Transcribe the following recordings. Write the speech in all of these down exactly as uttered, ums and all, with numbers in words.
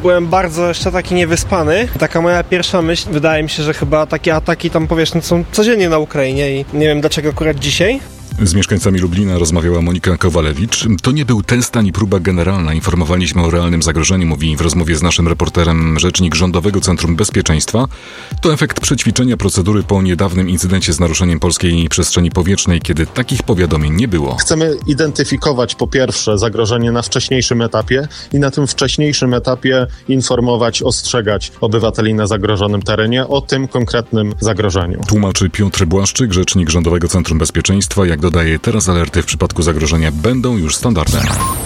byłem bardzo jeszcze taki niewyspany. Taka moja pierwsza myśl, wydaje mi się, że chyba takie ataki tam, powiedzmy, są codziennie na Ukrainie i nie wiem dlaczego akurat dzisiaj. Z mieszkańcami Lublina rozmawiała Monika Kowalewicz. To nie był test ani próba generalna. Informowaliśmy o realnym zagrożeniu, mówi w rozmowie z naszym reporterem rzecznik Rządowego Centrum Bezpieczeństwa. To efekt przećwiczenia procedury po niedawnym incydencie z naruszeniem polskiej przestrzeni powietrznej, kiedy takich powiadomień nie było. Chcemy identyfikować po pierwsze zagrożenie na wcześniejszym etapie i na tym wcześniejszym etapie informować, ostrzegać obywateli na zagrożonym terenie o tym konkretnym zagrożeniu. Tłumaczy Piotr Błaszczyk, rzecznik Rządowego Centrum Bezpieczeństwa. Jak dodaje, teraz alerty w przypadku zagrożenia będą już standardem.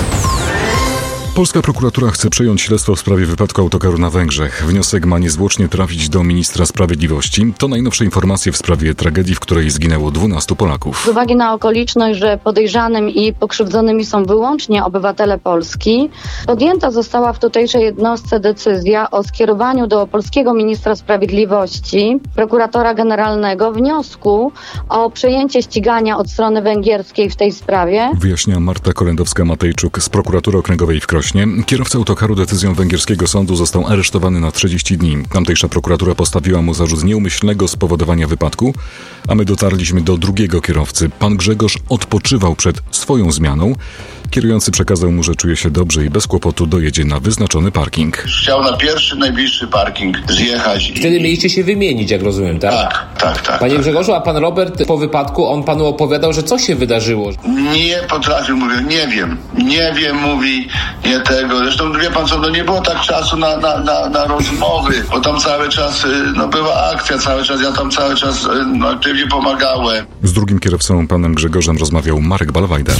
Polska prokuratura chce przejąć śledztwo w sprawie wypadku autokaru na Węgrzech. Wniosek ma niezwłocznie trafić do ministra sprawiedliwości. To najnowsze informacje w sprawie tragedii, w której zginęło dwunastu Polaków. Z uwagi na okoliczność, że podejrzanym i pokrzywdzonymi są wyłącznie obywatele Polski, podjęta została w tutejszej jednostce decyzja o skierowaniu do polskiego ministra sprawiedliwości, prokuratora generalnego, wniosku o przejęcie ścigania od strony węgierskiej w tej sprawie. Wyjaśnia Marta Kolendowska-Matejczuk z prokuratury okręgowej w Krośnie. Kierowca autokaru decyzją węgierskiego sądu został aresztowany na trzydzieści dni. Tamtejsza prokuratura postawiła mu zarzut nieumyślnego spowodowania wypadku, a my dotarliśmy do drugiego kierowcy. Pan Grzegorz odpoczywał przed swoją zmianą. Kierujący przekazał mu, że czuje się dobrze i bez kłopotu dojedzie na wyznaczony parking. Chciał na pierwszy, najbliższy parking zjechać. Wtedy i... mieliście się wymienić, jak rozumiem, tak? Tak, tak, tak. Panie tak. Grzegorzu, a pan Robert po wypadku, on panu opowiadał, że co się wydarzyło? Nie potrafił, mówię, nie wiem. Nie wiem, mówi, nie tego. Zresztą wie pan co, no nie było tak czasu na, na, na, na rozmowy, bo tam cały czas, no była akcja cały czas, ja tam cały czas no, aktywnie pomagałem. Z drugim kierowcą, panem Grzegorzem, rozmawiał Marek Balwajder.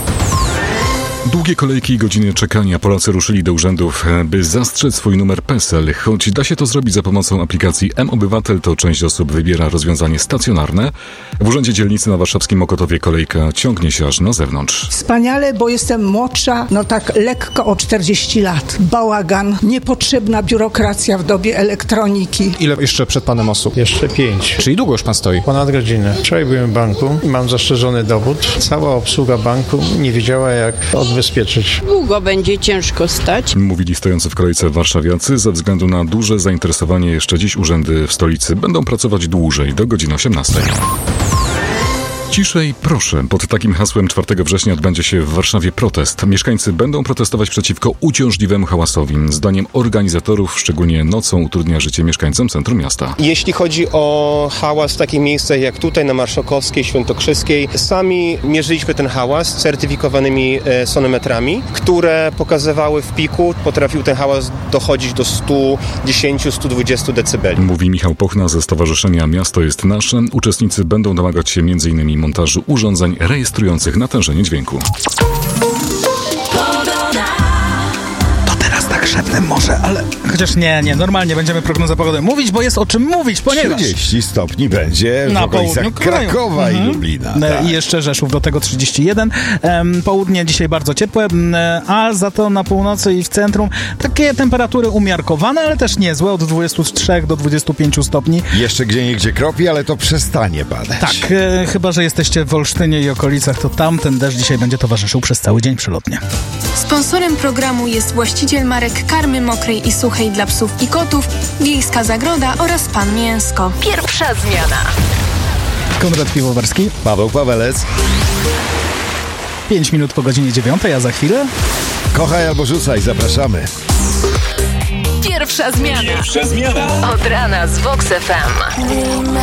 Długie kolejki i godziny czekania. Polacy ruszyli do urzędów, by zastrzec swój numer P E S E L. Choć da się to zrobić za pomocą aplikacji M-Obywatel, to część osób wybiera rozwiązanie stacjonarne. W Urzędzie Dzielnicy na warszawskim Mokotowie kolejka ciągnie się aż na zewnątrz. Wspaniale, bo jestem młodsza, no tak lekko o czterdzieści lat. Bałagan, niepotrzebna biurokracja w dobie elektroniki. Ile jeszcze przed panem osób? Jeszcze pięć. Czyli długo już pan stoi? Ponad godzinę. Wczoraj byłem w banku i mam zastrzeżony dowód. Cała obsługa banku nie wiedziała, jak odbezpieczyć. Długo będzie ciężko stać. Mówili stojący w kolejce warszawiacy. Ze względu na duże zainteresowanie jeszcze dziś urzędy w stolicy będą pracować dłużej, do godziny osiemnastej. Ciszej, proszę. Pod takim hasłem czwartego września odbędzie się w Warszawie protest. Mieszkańcy będą protestować przeciwko uciążliwemu hałasowi. Zdaniem organizatorów szczególnie nocą utrudnia życie mieszkańcom centrum miasta. Jeśli chodzi o hałas w takich miejscach jak tutaj na Marszałkowskiej, Świętokrzyskiej, sami mierzyliśmy ten hałas certyfikowanymi e, sonometrami, które pokazywały w piku, potrafił ten hałas dochodzić do sto dziesięć do stu dwudziestu decybeli. Mówi Michał Pochna ze Stowarzyszenia Miasto jest Nasze. Uczestnicy będą domagać się między innymi montażu urządzeń rejestrujących natężenie dźwięku. To teraz tak szepnem może, ale... Chociaż nie, nie, normalnie będziemy prognozę pogody mówić, bo jest o czym mówić, ponieważ... trzydzieści stopni będzie w na okolicach Krakowa mhm. i Lublina. Tak. I jeszcze Rzeszów, do tego trzydzieści jeden. Um, południe dzisiaj bardzo ciepłe, um, a za to na północy i w centrum takie temperatury umiarkowane, ale też niezłe, od dwudziestu trzech do dwudziestu pięciu stopni. Jeszcze gdzieniegdzie kropi, ale to przestanie padać. Tak, e, chyba że jesteście w Olsztynie i okolicach, to tam ten deszcz dzisiaj będzie towarzyszył przez cały dzień przelotnie. Sponsorem programu jest właściciel marek karmy mokrej i suchej dla psów i kotów, Wiejska Zagroda oraz Pan Mięsko. Pierwsza zmiana. Konrad Piwowarski. Paweł Pawelec. Pięć minut po godzinie dziewiątej, a za chwilę... Kochaj albo rzucaj, zapraszamy. Pierwsza zmiana. Pierwsza zmiana. Od rana z Vox F M.